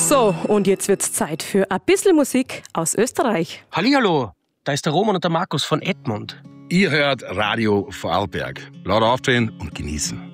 So, und jetzt wird's Zeit für ein bisschen Musik aus Österreich. Hallihallo, da ist der Roman und der Markus von Edmund. Ihr hört Radio Vorarlberg. Laut aufdrehen und genießen.